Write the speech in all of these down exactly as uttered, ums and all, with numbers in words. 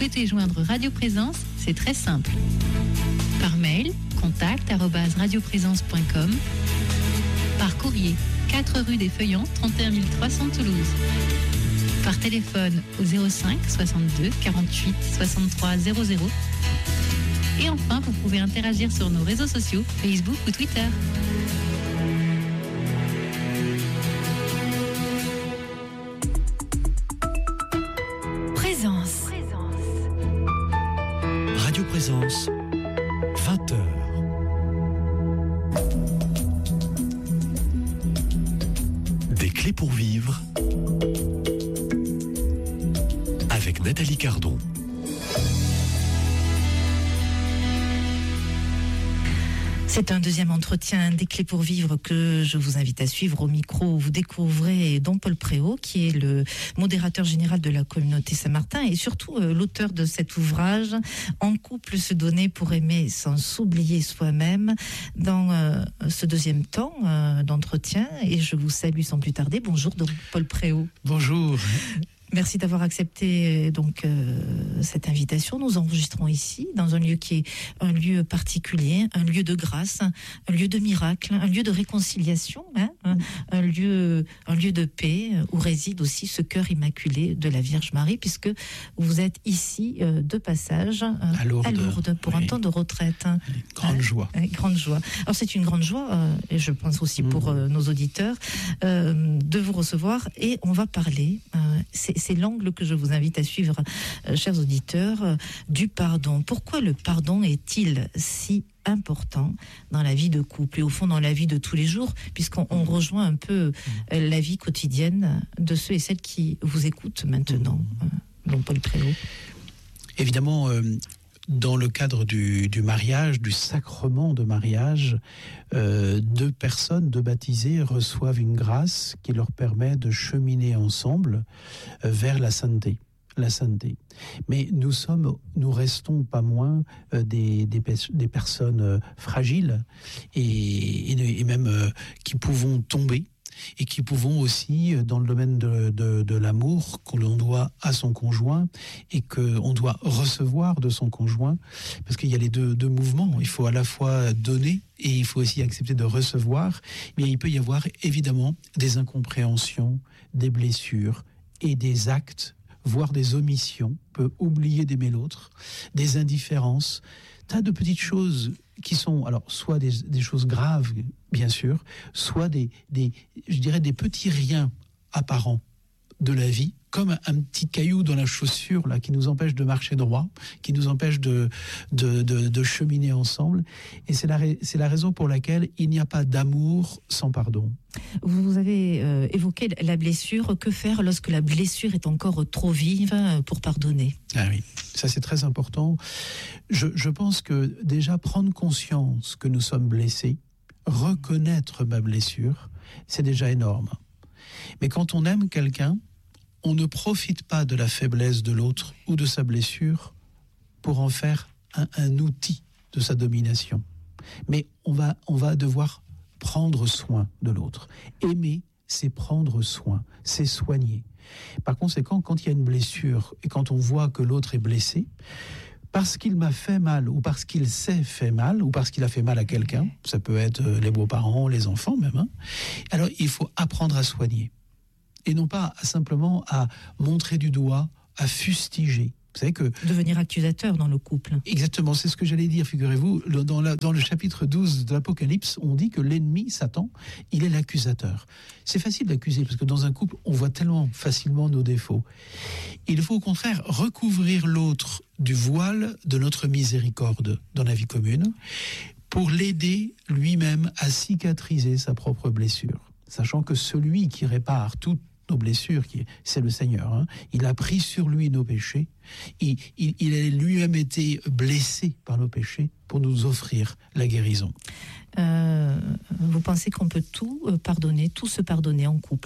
souhaitez joindre Radio Présence, c'est très simple. Par mail, contact arobase radioprésence point com. Par courrier, quatre rue des Feuillants, trente et un mille trois cents Toulouse. Par téléphone au zéro cinq soixante-deux quarante-huit soixante-trois zéro zéro. Et enfin, vous pouvez interagir sur nos réseaux sociaux, Facebook ou Twitter. Présence. Radio Présence, vingt heures. Des clés pour vivre avec Nathalie Cardon. C'est un deuxième entretien des clés pour vivre que je vous invite à suivre. Au micro, vous découvrez Don Paul Préau, qui est le modérateur général de la communauté Saint-Martin et surtout euh, l'auteur de cet ouvrage « En couple se donner pour aimer sans s'oublier soi-même » dans euh, ce deuxième temps euh, d'entretien. Et je vous salue sans plus tarder. Bonjour Don Paul Préau. Bonjour. Merci d'avoir accepté donc euh, cette invitation. Nous enregistrons ici dans un lieu qui est un lieu particulier, un lieu de grâce, un lieu de miracle, un lieu de réconciliation, hein, un, un lieu, un lieu de paix où réside aussi ce cœur immaculé de la Vierge Marie, puisque vous êtes ici euh, de passage euh, à, Lourdes, à Lourdes pour oui. un temps de retraite. Grande hein, joie. Hein, grande joie. Alors c'est une grande joie, euh, et je pense aussi mmh. pour euh, nos auditeurs, euh, de vous recevoir. Et on va parler. Euh, c'est C'est l'angle que je vous invite à suivre, euh, chers auditeurs, euh, du pardon. Pourquoi le pardon est-il si important dans la vie de couple et au fond dans la vie de tous les jours, puisqu'on on rejoint un peu euh, la vie quotidienne de ceux et celles qui vous écoutent maintenant, euh, Don Paul Préau. Évidemment, euh, dans le cadre du, du mariage, du sacrement de mariage, euh, deux personnes, deux baptisés, reçoivent une grâce qui leur permet de cheminer ensemble euh, vers la sainteté. La sainteté. Mais nous sommes, nous restons pas moins euh, des, des, des personnes euh, fragiles et, et, et même euh, qui pouvons tomber. Et qui pouvons aussi, dans le domaine de, de, de l'amour, que l'on doit à son conjoint et qu'on doit recevoir de son conjoint, parce qu'il y a les deux, deux mouvements. Il faut à la fois donner et il faut aussi accepter de recevoir. Mais il peut y avoir évidemment des incompréhensions, des blessures et des actes, voire des omissions. On peut oublier d'aimer l'autre, des indifférences, tas de petites choses qui sont, alors, soit des, des choses graves, bien sûr, soit des, des, je dirais, des petits riens apparents de la vie, comme un, un petit caillou dans la chaussure, là, qui nous empêche de marcher droit, qui nous empêche de, de, de, de cheminer ensemble. Et c'est la, c'est la raison pour laquelle il n'y a pas d'amour sans pardon. Vous avez euh, évoqué la blessure. Que faire lorsque la blessure est encore trop vive pour pardonner ? Ah oui, ça c'est très important. Je, je pense que déjà prendre conscience que nous sommes blessés, reconnaître ma blessure, c'est déjà énorme. Mais quand on aime quelqu'un, on ne profite pas de la faiblesse de l'autre ou de sa blessure pour en faire un, un outil de sa domination. Mais on va, on va devoir prendre soin de l'autre. Aimer, c'est prendre soin, c'est soigner. Par conséquent, quand il y a une blessure et quand on voit que l'autre est blessé, parce qu'il m'a fait mal ou parce qu'il s'est fait mal ou parce qu'il a fait mal à quelqu'un, ça peut être les beaux-parents, les enfants même, hein, alors il faut apprendre à soigner. Et non pas à, simplement à montrer du doigt, à fustiger. Vous savez que devenir accusateur dans le couple. Exactement, c'est ce que j'allais dire, figurez-vous. Dans, la, dans le chapitre douze de l'Apocalypse, on dit que l'ennemi, Satan, il est l'accusateur. C'est facile d'accuser, parce que dans un couple, on voit tellement facilement nos défauts. Il faut au contraire recouvrir l'autre du voile de notre miséricorde dans la vie commune, pour l'aider lui-même à cicatriser sa propre blessure. Sachant que celui qui répare toutes nos blessures, c'est le Seigneur. Hein. Il a pris sur lui nos péchés. Il, il, il a lui-même été blessé par nos péchés pour nous offrir la guérison. Euh, vous pensez qu'on peut tout pardonner, tout se pardonner en couple ?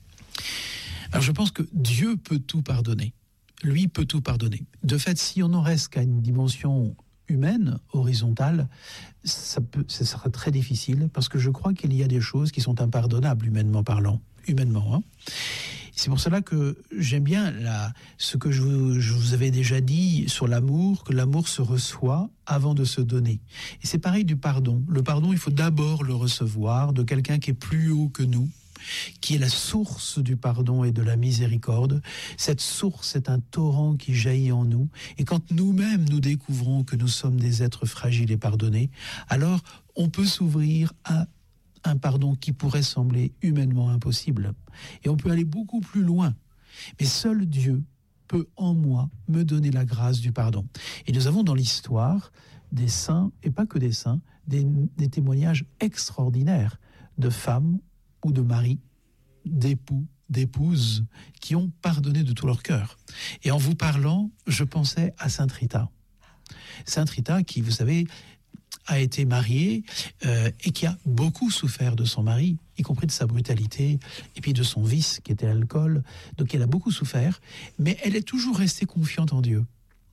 Alors je pense que Dieu peut tout pardonner. Lui peut tout pardonner. De fait, si on en reste qu'à une dimension humaine, horizontale, ça, peut, ça sera très difficile parce que je crois qu'il y a des choses qui sont impardonnables, humainement parlant. humainement. Hein. C'est pour cela que j'aime bien la, ce que je vous, je vous avais déjà dit sur l'amour, que l'amour se reçoit avant de se donner. Et c'est pareil du pardon. Le pardon, il faut d'abord le recevoir de quelqu'un qui est plus haut que nous, qui est la source du pardon et de la miséricorde. Cette source est un torrent qui jaillit en nous. Et quand nous-mêmes nous découvrons que nous sommes des êtres fragiles et pardonnés, alors on peut s'ouvrir à un pardon qui pourrait sembler humainement impossible. Et on peut aller beaucoup plus loin. Mais seul Dieu peut en moi me donner la grâce du pardon. Et nous avons dans l'histoire des saints, et pas que des saints, des, des témoignages extraordinaires de femmes ou de maris, d'époux, d'épouses, qui ont pardonné de tout leur cœur. Et en vous parlant, je pensais à Sainte Rita. Sainte Rita qui, vous savez, a été mariée euh, et qui a beaucoup souffert de son mari, y compris de sa brutalité et puis de son vice qui était l'alcool. Donc elle a beaucoup souffert, mais elle est toujours restée confiante en Dieu.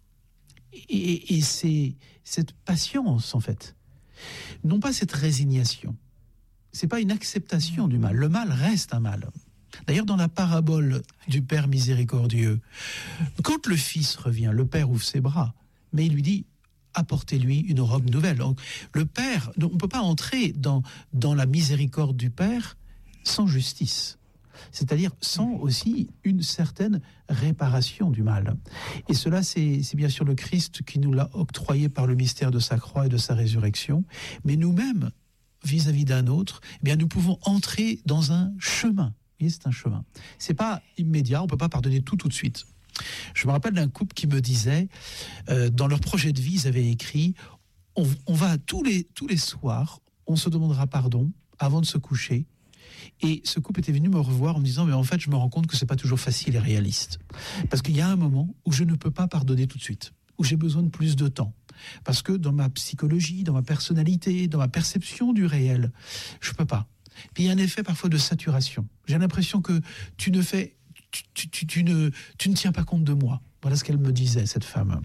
Et, et c'est cette patience, en fait, non pas cette résignation. C'est pas une acceptation du mal. Le mal reste un mal. D'ailleurs, dans la parabole du Père miséricordieux, quand le Fils revient, le Père ouvre ses bras, mais il lui dit « apportez-lui une robe nouvelle ». Donc, le Père, on ne peut pas entrer dans, dans la miséricorde du Père sans justice. C'est-à-dire sans aussi une certaine réparation du mal. Et cela, c'est, c'est bien sûr le Christ qui nous l'a octroyé par le mystère de sa croix et de sa résurrection. Mais nous-mêmes, vis-à-vis d'un autre, eh bien, nous pouvons entrer dans un chemin. Vous voyez, c'est un chemin. C'est pas immédiat, on peut pas pardonner tout tout de suite. Je me rappelle d'un couple qui me disait, euh, dans leur projet de vie, ils avaient écrit, on, on va tous les, tous les soirs, on se demandera pardon avant de se coucher. Et ce couple était venu me revoir en me disant, mais en fait, je me rends compte que c'est pas toujours facile et réaliste. Parce qu'il y a un moment où je ne peux pas pardonner tout de suite, où j'ai besoin de plus de temps. Parce que dans ma psychologie, dans ma personnalité, dans ma perception du réel, je peux pas. Puis il y a un effet parfois de saturation. J'ai l'impression que tu ne fais, tu, tu, tu, tu ne, tu ne tiens pas compte de moi. Voilà ce qu'elle me disait, cette femme.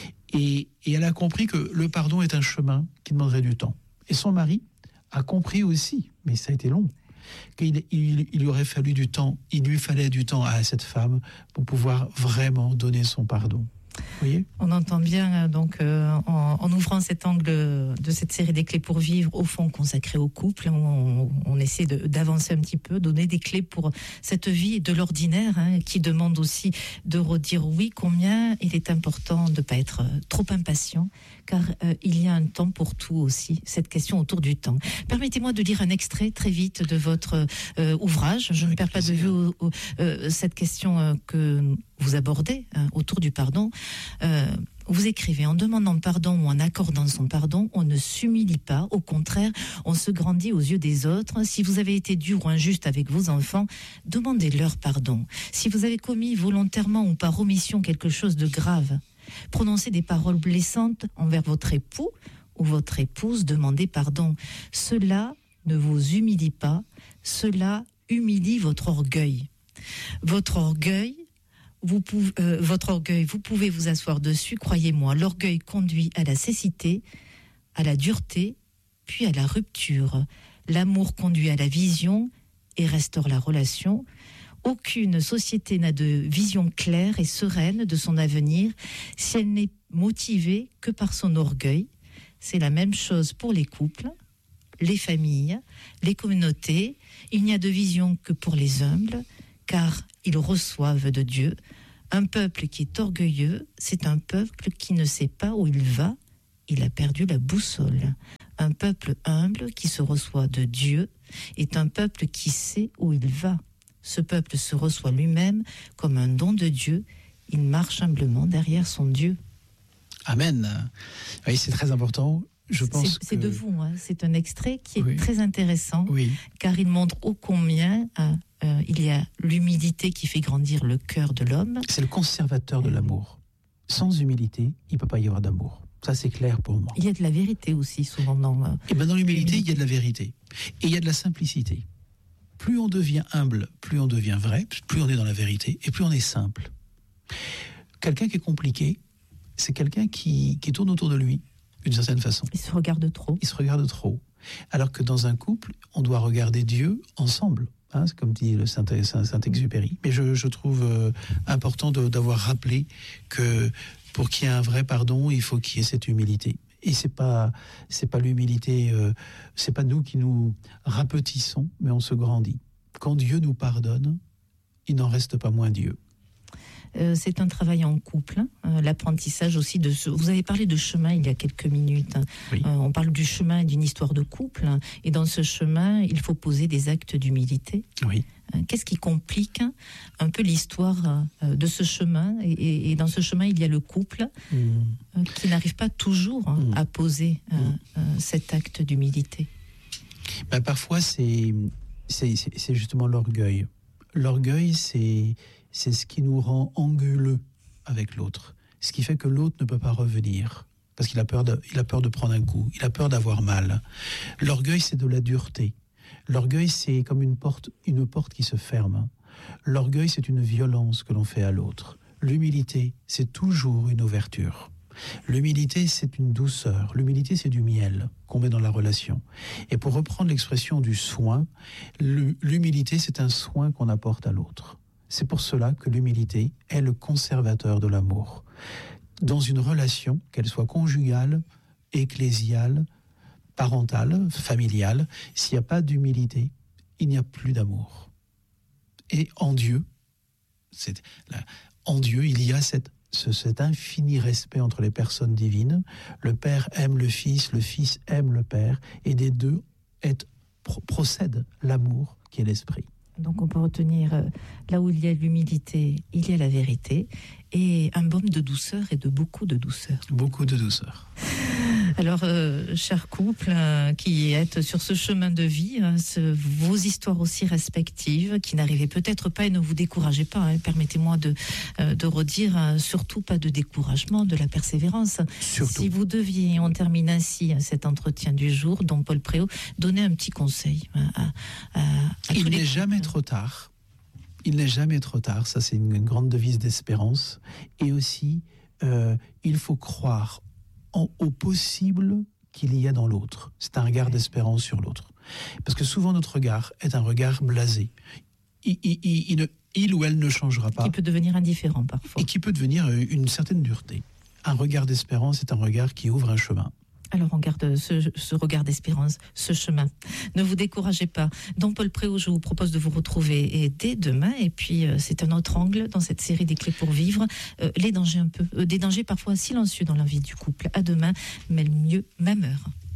Et, et elle a compris que le pardon est un chemin qui demanderait du temps. Et son mari a compris aussi, mais ça a été long, qu'il il, il lui aurait fallu du temps, il lui fallait du temps à cette femme pour pouvoir vraiment donner son pardon. Vous voyez ? On entend bien, donc, euh, en, en ouvrant cet angle de cette série des clés pour vivre, au fond consacrée au couple, on, on essaie de, d'avancer un petit peu, donner des clés pour cette vie de l'ordinaire, hein, qui demande aussi de redire oui, combien il est important de ne pas être trop impatient, car euh, il y a un temps pour tout aussi, cette question autour du temps. Permettez-moi de lire un extrait très vite de votre euh, ouvrage. Je ne perds pas de vue au, au, euh, cette question euh, que vous abordez hein, autour du pardon. Euh, vous écrivez, en demandant pardon ou en accordant son pardon, on ne s'humilie pas, au contraire, on se grandit aux yeux des autres. Si vous avez été dur ou injuste avec vos enfants, demandez-leur pardon. Si vous avez commis volontairement ou par omission quelque chose de grave, prononcez des paroles blessantes envers votre époux ou votre épouse, demandez pardon. Cela ne vous humilie pas, cela humilie votre orgueil. Votre orgueil, Vous pouvez, euh, votre orgueil, vous pouvez vous asseoir dessus, croyez-moi. L'orgueil conduit à la cécité, à la dureté, puis à la rupture. L'amour conduit à la vision et restaure la relation. Aucune société n'a de vision claire et sereine de son avenir si elle n'est motivée que par son orgueil. C'est la même chose pour les couples, les familles, les communautés. Il n'y a de vision que pour les humbles, car ils reçoivent de Dieu. Un peuple qui est orgueilleux, c'est un peuple qui ne sait pas où il va, il a perdu la boussole. Un peuple humble qui se reçoit de Dieu est un peuple qui sait où il va. Ce peuple se reçoit lui-même comme un don de Dieu, il marche humblement derrière son Dieu. Amen. Oui, c'est très important. Je pense c'est, c'est que... de vous, hein. C'est un extrait qui est oui. très intéressant, oui. car il montre ô combien euh, euh, il y a l'humilité qui fait grandir le cœur de l'homme. C'est le conservateur de l'amour. Sans humilité, il ne peut pas y avoir d'amour. Ça, c'est clair pour moi. Il y a de la vérité aussi, souvent. Dans, euh, et ben dans l'humilité, il y a de la vérité. Et il y a de la simplicité. Plus on devient humble, plus on devient vrai, plus on est dans la vérité, et plus on est simple. Quelqu'un qui est compliqué, c'est quelqu'un qui, qui tourne autour de lui, d'une certaine façon. Il se regarde trop. Il se regarde trop. Alors que dans un couple, on doit regarder Dieu ensemble. Hein, c'est comme dit le Saint-Exupéry. Mais je, je trouve euh, important de, d'avoir rappelé que pour qu'il y ait un vrai pardon, il faut qu'il y ait cette humilité. Et c'est pas, c'est pas l'humilité, euh, c'est pas nous qui nous rapetissons, mais on se grandit. Quand Dieu nous pardonne, il n'en reste pas moins Dieu. Euh, c'est un travail en couple, hein, euh, l'apprentissage aussi de ce... Vous avez parlé de chemin il y a quelques minutes. Hein. Oui. Euh, on parle du chemin et d'une histoire de couple. Hein, et dans ce chemin, il faut poser des actes d'humilité. Oui. Euh, qu'est-ce qui complique hein, un peu l'histoire euh, de ce chemin et, et, et dans ce chemin, il y a le couple mmh. euh, qui n'arrive pas toujours hein, mmh. à poser euh, mmh. euh, cet acte d'humilité. Ben, parfois, c'est, c'est, c'est, c'est justement l'orgueil. L'orgueil, c'est... c'est ce qui nous rend anguleux avec l'autre. Ce qui fait que l'autre ne peut pas revenir. Parce qu'il a peur de, il a peur de prendre un coup. Il a peur d'avoir mal. L'orgueil, c'est de la dureté. L'orgueil, c'est comme une porte, une porte qui se ferme. L'orgueil, c'est une violence que l'on fait à l'autre. L'humilité, c'est toujours une ouverture. L'humilité, c'est une douceur. L'humilité, c'est du miel qu'on met dans la relation. Et pour reprendre l'expression du soin, l'humilité, c'est un soin qu'on apporte à l'autre. C'est pour cela que l'humilité est le conservateur de l'amour. Dans une relation, qu'elle soit conjugale, ecclésiale, parentale, familiale, s'il n'y a pas d'humilité, il n'y a plus d'amour. Et en Dieu, c'est, là, en Dieu, il y a cette, ce, cet infini respect entre les personnes divines. Le Père aime le Fils, le Fils aime le Père, et des deux est, pro, procède l'amour qui est l'Esprit. Donc on peut retenir, euh, là où il y a l'humilité, il y a la vérité, et un baume de douceur et de beaucoup de douceur. Beaucoup de douceur. Alors, euh, chers couples euh, qui êtes sur ce chemin de vie, hein, ce, vos histoires aussi respectives, qui n'arrivez peut-être pas et ne vous découragez pas, hein, permettez-moi de, euh, de redire, hein, surtout pas de découragement, de la persévérance. Surtout. Si vous deviez, on termine ainsi hein, cet entretien du jour, dont Paul Préau, donner un petit conseil hein, à, à, à Il tous les n'est jamais couples. trop tard. Il n'est jamais trop tard. Ça, c'est une grande devise d'espérance. Et aussi, euh, il faut croire en, au possible qu'il y a dans l'autre. C'est un regard d'espérance sur l'autre. Parce que souvent, notre regard est un regard blasé. Il, il, il, il, ne, il ou elle ne changera pas. Qui peut devenir indifférent parfois. Et qui peut devenir une certaine dureté. Un regard d'espérance est un regard qui ouvre un chemin. Alors on garde ce, ce regard d'espérance, ce chemin. Ne vous découragez pas. Dans Paul Préau, je vous propose de vous retrouver et dès demain. Et puis euh, c'est un autre angle dans cette série des clés pour vivre. Euh, les dangers un peu, euh, des dangers parfois silencieux dans la vie du couple. À demain, mais le mieux, même heure.